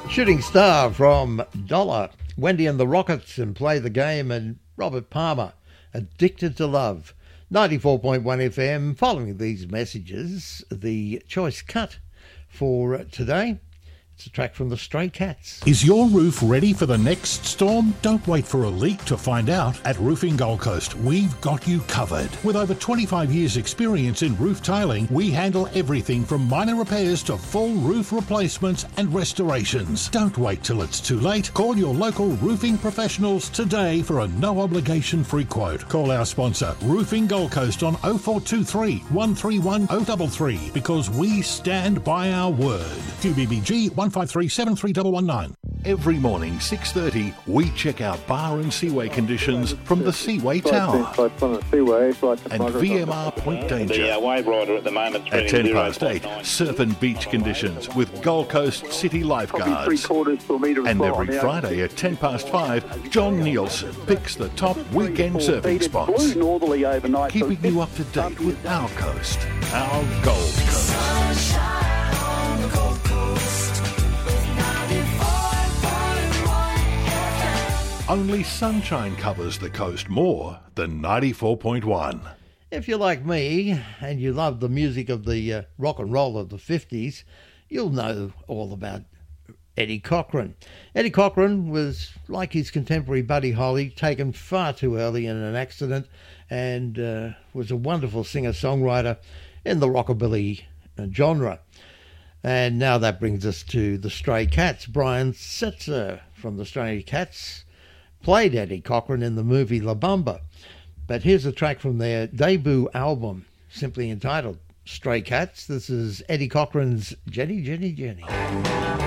Shooting Star from Dollar, Wendy and the Rockets and Play the Game, and Robert Palmer, Addicted to Love. 94.1 FM. Following these messages, the choice cut for today. It's a track from the Stray Cats. Is your roof ready for the next storm? Don't wait for a leak to find out. At Roofing Gold Coast, we've got you covered. With over 25 years experience in roof tiling, we handle everything from minor repairs to full roof replacements and restorations. Don't wait till it's too late. Call your local roofing professionals today for a no-obligation free quote. Call our sponsor, Roofing Gold Coast, on 0423 131 033 because we stand by our word. QBBG 153-73119. Every morning, 6:30, we check out bar and seaway conditions from the Seaway Tower and VMR Point Danger. The wave rider at the moment. At 8:10, surf and beach conditions with Gold Coast City lifeguards. And every Friday at 5:10, John Nielsen picks the top weekend surfing spots, keeping you up to date with our coast, our Gold Coast. Only sunshine covers the coast more than 94.1. If you're like me and you love the music of the rock and roll of the 50s, you'll know all about Eddie Cochran. Eddie Cochran was, like his contemporary Buddy Holly, taken far too early in an accident and was a wonderful singer-songwriter in the rockabilly genre. And now that brings us to the Stray Cats. Brian Setzer from the Stray Cats played Eddie Cochran in the movie La Bamba. But here's a track from their debut album, simply entitled Stray Cats. This is Eddie Cochran's Jenny, Jenny, Jenny.